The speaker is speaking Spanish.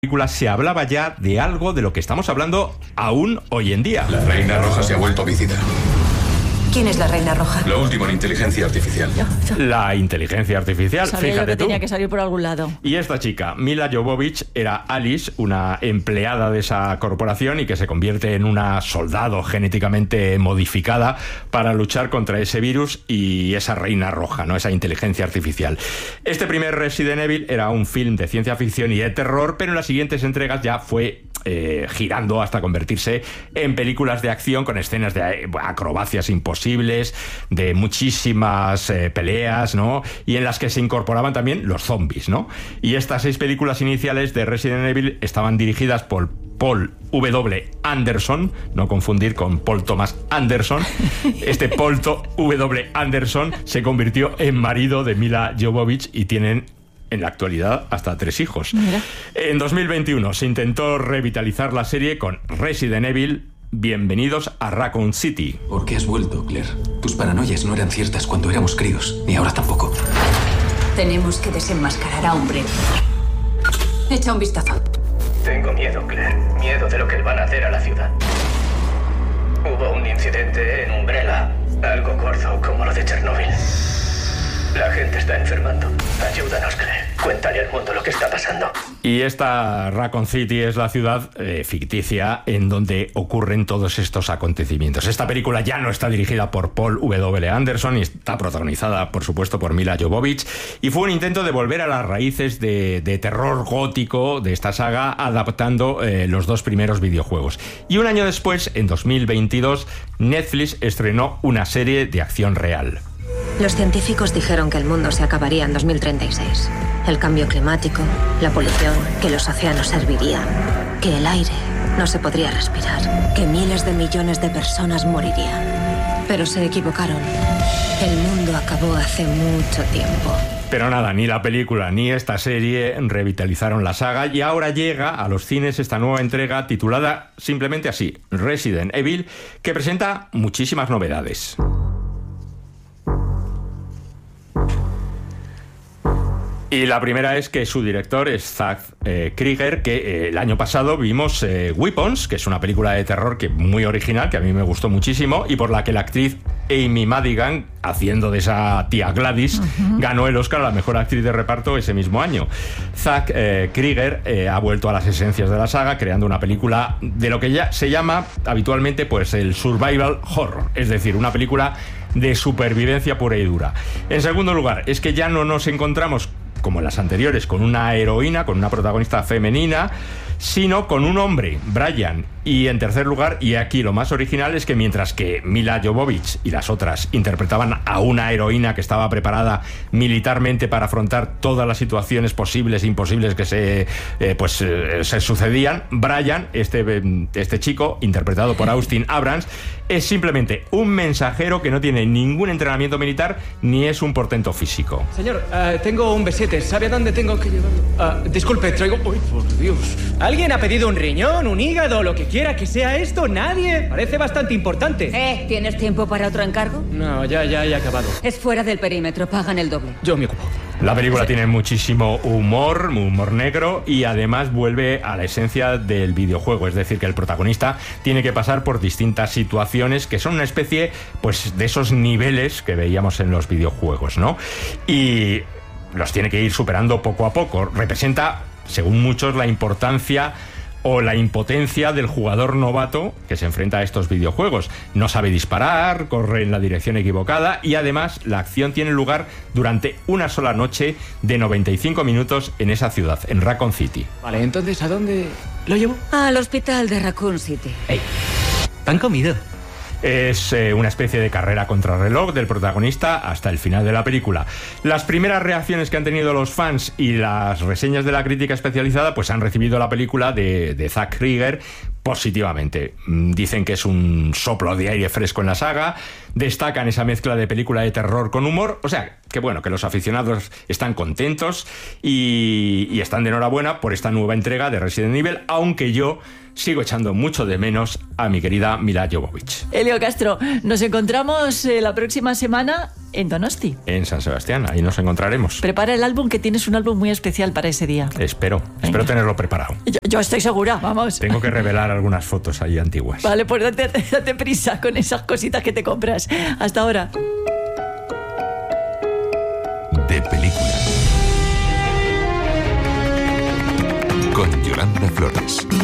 película se hablaba ya de algo de lo que estamos hablando aún hoy en día. La Reina Roja se ha vuelto homicida. ¿Quién es la Reina Roja? Lo último en inteligencia artificial. La inteligencia artificial, sabía fíjate yo que tú. tenía que salir por algún lado. Y esta chica, Milla Jovovich, era Alice, una empleada de esa corporación y que se convierte en una soldado genéticamente modificada para luchar contra ese virus y esa Reina Roja, ¿no? Esa inteligencia artificial. Este primer Resident Evil era un film de ciencia ficción y de terror, pero en las siguientes entregas ya fue girando hasta convertirse en películas de acción con escenas de acrobacias imposibles, de muchísimas peleas, ¿no? Y en las que se incorporaban también los zombies, ¿no? Y estas 6 películas iniciales de Resident Evil estaban dirigidas por Paul W. Anderson, no confundir con Paul Thomas Anderson. Este Paul W. Anderson se convirtió en marido de Milla Jovovich y tienen en la actualidad hasta 3 hijos. Mira. En 2021 se intentó revitalizar la serie con Resident Evil. Bienvenidos a Raccoon City. ¿Por qué has vuelto, Claire? Tus paranoias no eran ciertas cuando éramos críos, ni ahora tampoco. Tenemos que desenmascarar a hombre. Echa un vistazo. Tengo miedo, Claire. Miedo de lo que van a hacer a la ciudad. Hubo un incidente en Umbrella. Algo gordo como lo de Chernóbil. La gente está enfermando. Ayúdanos, Claire. Cuéntale al mundo lo que está pasando. Y esta Raccoon City es la ciudad ficticia en donde ocurren todos estos acontecimientos. Esta película ya no está dirigida por Paul W. Anderson y está protagonizada, por supuesto, por Milla Jovovich. Y fue un intento de volver a las raíces de terror gótico de esta saga, adaptando los 2 primeros videojuegos. Y un año después, en 2022, Netflix estrenó una serie de acción real. Los científicos dijeron que el mundo se acabaría en 2036. El cambio climático, la polución, que los océanos hervirían, que el aire no se podría respirar, que miles de millones de personas morirían. Pero se equivocaron. El mundo acabó hace mucho tiempo. Pero nada, ni la película ni esta serie revitalizaron la saga y ahora llega a los cines esta nueva entrega titulada simplemente así, Resident Evil, que presenta muchísimas novedades. Y la primera es que su director es Zack Krieger, que el año pasado vimos Weapons, que es una película de terror que muy original, que a mí me gustó muchísimo, y por la que la actriz Amy Madigan, haciendo de esa tía Gladys, ganó el Oscar a la mejor actriz de reparto ese mismo año. Zack Krieger ha vuelto a las esencias de la saga, creando una película de lo que ya se llama habitualmente pues el survival horror, es decir, una película de supervivencia pura y dura. En segundo lugar, es que ya no nos encontramos como en las anteriores, con una heroína, con una protagonista femenina, sino con un hombre, Brian. Y en tercer lugar, y aquí lo más original, es que mientras que Milla Jovovich y las otras interpretaban a una heroína que estaba preparada militarmente para afrontar todas las situaciones posibles e imposibles que se sucedían, Brian, este chico, interpretado por Austin Abrams, es simplemente un mensajero que no tiene ningún entrenamiento militar ni es un portento físico. Señor, tengo un besete. ¿Sabe a dónde tengo que llevarlo? Disculpe, traigo... ¡Uy, por Dios! ¿Alguien ha pedido un riñón, un hígado, lo que quiera que sea esto? ¿Nadie? Parece bastante importante. ¿Tienes tiempo para otro encargo? No, ya he acabado. Es fuera del perímetro, pagan el doble. Yo me ocupo. La película tiene muchísimo humor negro y además vuelve a la esencia del videojuego, es decir, que el protagonista tiene que pasar por distintas situaciones que son una especie pues de esos niveles que veíamos en los videojuegos, ¿no? Y los tiene que ir superando poco a poco. Representa, según muchos, la importancia o la impotencia del jugador novato que se enfrenta a estos videojuegos. No sabe disparar, corre en la dirección equivocada y además la acción tiene lugar durante una sola noche de 95 minutos en esa ciudad, en Raccoon City. Vale, entonces, ¿a dónde lo llevo? Al hospital de Raccoon City. ¡Ey! ¿Te han comido? Es una especie de carrera contrarreloj del protagonista hasta el final de la película. Las primeras reacciones que han tenido los fans y las reseñas de la crítica especializada pues han recibido la película de Zack Krieger positivamente. Dicen que es un soplo de aire fresco en la saga, destacan esa mezcla de película de terror con humor. O sea, que bueno, que los aficionados están contentos y están de enhorabuena por esta nueva entrega de Resident Evil, aunque yo sigo echando mucho de menos a mi querida Mila Jovovich. Elio Castro, nos encontramos la próxima semana en Donosti. En San Sebastián, ahí nos encontraremos. Prepara el álbum, que tienes un álbum muy especial para ese día. Espero tenerlo preparado. Yo estoy segura, vamos. Tengo que revelar algunas fotos ahí antiguas. Vale, pues date prisa con esas cositas que te compras. Hasta ahora. De película. Con Yolanda Flores.